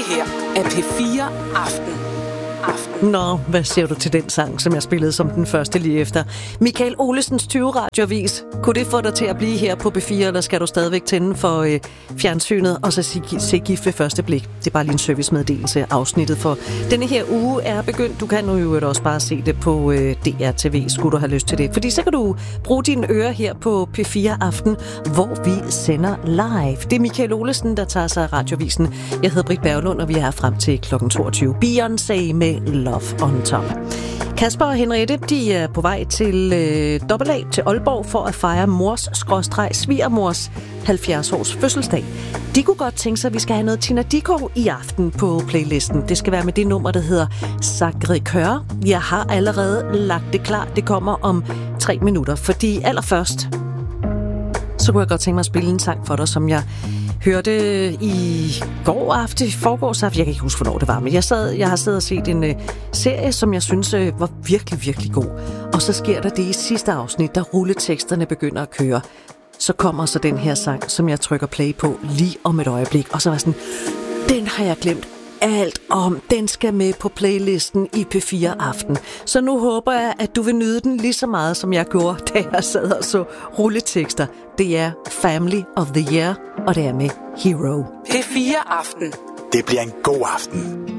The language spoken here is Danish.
her er P4 Aften. Nå, hvad siger du til den sang, som jeg spillede som den første lige efter? Michael Olesens 20 radioavis. Kunne det få dig til at blive her på B4, eller skal du stadigvæk tænde for fjernsynet og så se Gift ved første blik? Det er bare lige en servicemeddelelse afsnittet for denne her uge er begyndt. Du kan jo også bare se det på DR TV, skulle du have lyst til det. Fordi så kan du bruge dine ører her på P4 Aften, hvor vi sender live. Det er Michael Olesen, der tager sig af radioavisen. Jeg hedder Britt Berglund, og vi er frem til kl. 22. Beyoncé med Love on Top. Kasper og Henriette, de er på vej til AA til Aalborg for at fejre mors/svigermors 70-års fødselsdag. De kunne godt tænke sig, at vi skal have noget Tina Dickow i aften på playlisten. Det skal være med det nummer, der hedder Sacré-Cœur. Jeg har allerede lagt det klar. Det kommer om 3 minutter, fordi allerførst så kunne jeg godt tænke mig at spille en sang for dig, som jeg hørte i forgårs aften. Jeg kan ikke huske, hvornår det var, men jeg har siddet og set en serie, som jeg synes var virkelig, virkelig god. Og så sker der det i sidste afsnit, da rulleteksterne begynder at køre. Så kommer så den her sang, som jeg trykker play på lige om et øjeblik. Og så var sådan, den har jeg glemt alt om. Den skal med på playlisten i P4 Aften. Så nu håber jeg, at du vil nyde den lige så meget, som jeg gjorde, da jeg sad og så rulletekster. Det er Family of the Year, og det er med Hero. P4 Aften. Det bliver en god aften.